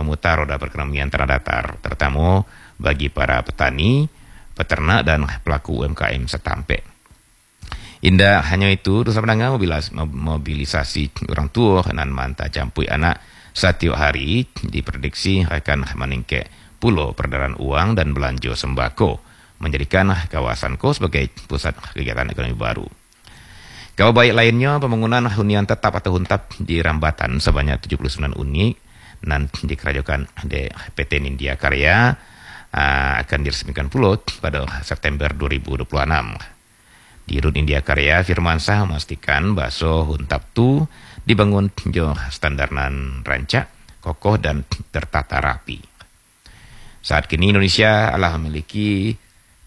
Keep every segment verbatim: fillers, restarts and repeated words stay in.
memutar roda perekonomian tanah datar, terutama bagi para petani, peternak, dan pelaku U M K M setampe. Indah hanya itu, dosa penangga mobilisasi orang tua dan manta campui anak setiap hari diprediksi akan meningkat pulau peredaran uang dan belanja sembako, menjadikan kawasan Ko sebagai pusat kegiatan ekonomi baru. Kabar baik lainnya, pembangunan hunian tetap atau huntap di Rambatan sebanyak tujuh puluh sembilan unit dan dikerjakan di P T Nindya Karya uh, akan diresmikan pula pada September dua ribu dua puluh enam. Di Rut Nindya Karya, Firmansyah memastikan bahwa huntap tu dibangun jo standar nan rancak, kokoh dan tertata rapi. Saat kini Indonesia telah memiliki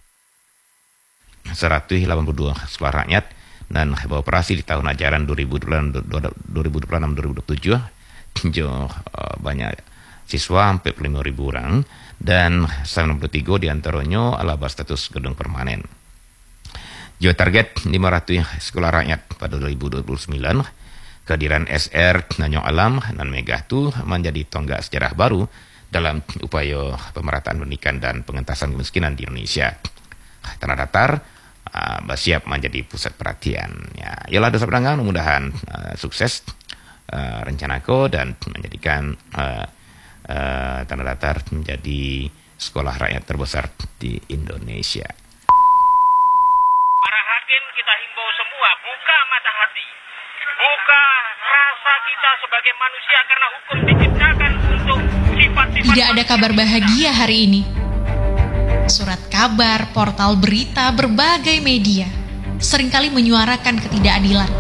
seratus delapan puluh dua sekolah rakyat dan beroperasi di tahun ajaran dua ribu dua puluh enam dua ribu dua puluh tujuh. Jo banyak siswa hampir lima ribu orang dan sembilan puluh tiga diantaranya adalah berstatus gedung permanen. Jo target lima ratus sekolah rakyat pada dua ribu dua puluh sembilan, kehadiran S R Nanyong Alam dan Megah itu menjadi tonggak sejarah baru dalam upaya pemerataan pendidikan dan pengentasan kemiskinan di Indonesia. Tanah datar uh, siap menjadi pusat perhatian. Ya, ialah dosa penanggang, mudah-mudahan uh, sukses uh, rencanaku dan menjadikan uh, uh, tanah datar menjadi sekolah rakyat terbesar di Indonesia. Para hakim kita himbau semua, buka mata hati, buka rasa kita sebagai manusia, karena hukum diciptakan untuk sifat-sifat. Tidak ada kabar bahagia hari ini. Surat kabar, portal berita, berbagai media seringkali menyuarakan ketidakadilan.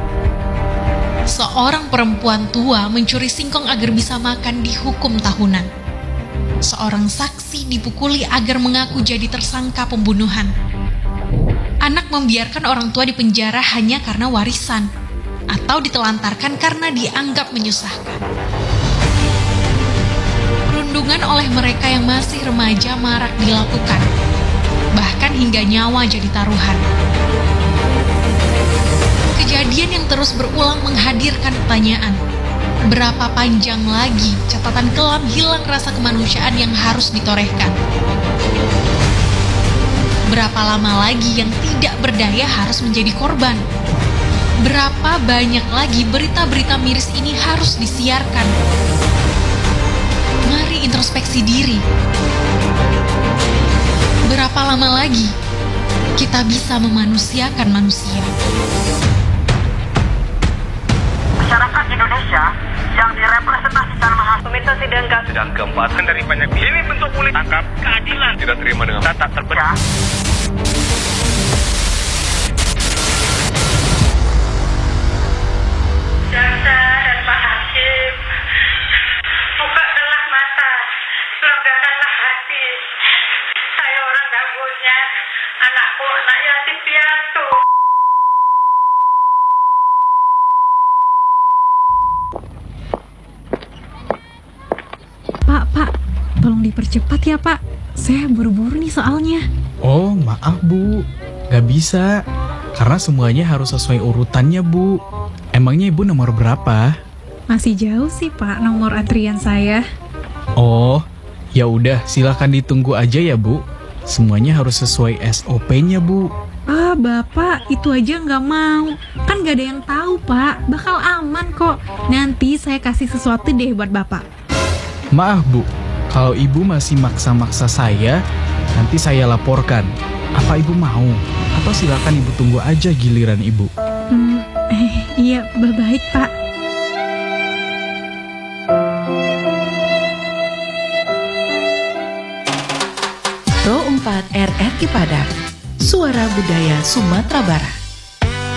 Seorang perempuan tua mencuri singkong agar bisa makan dihukum tahunan. Seorang saksi dipukuli agar mengaku jadi tersangka pembunuhan. Anak membiarkan orang tua dipenjara hanya karena warisan, atau ditelantarkan karena dianggap menyusahkan. Perundungan oleh mereka yang masih remaja marak dilakukan, bahkan hingga nyawa jadi taruhan. Kejadian yang terus berulang menghadirkan pertanyaan, berapa panjang lagi catatan kelam hilang rasa kemanusiaan yang harus ditorehkan? Berapa lama lagi yang tidak berdaya harus menjadi korban? Berapa banyak lagi berita-berita miris ini harus disiarkan? Mari introspeksi diri. Berapa lama lagi kita bisa memanusiakan manusia? Masyarakat Indonesia yang direpresentasikan mahasiswa pemirsa sidang sidang keempat dari banyak pihak ini bentuk ulik tangkap keadilan tidak terima dengan tata terbaca. Jaksa dan Pak Hakim, bukakanlah mata, longgarkanlah hati. Saya orang ganggunya, anakku anak yatim piatu. Pak, Pak, tolong dipercepat ya Pak. Saya buru-buru nih soalnya. Oh, maaf Bu, gak bisa. Karena semuanya harus sesuai urutannya Bu. Emangnya Ibu nomor berapa? Masih jauh sih Pak nomor antrian saya. Oh, ya udah silakan ditunggu aja ya Bu. Semuanya harus sesuai S O P-nya Bu. Ah Bapak, itu aja nggak mau. Kan nggak ada yang tahu Pak. Bakal aman kok. Nanti saya kasih sesuatu deh buat Bapak. Maaf Bu, kalau Ibu masih maksa-maksa saya, nanti saya laporkan. Apa Ibu mau? Atau silakan Ibu tunggu aja giliran Ibu. Hmm, eh, iya, baik Pak. Pro empat R R I Padang, Suara Budaya Sumatera Barat.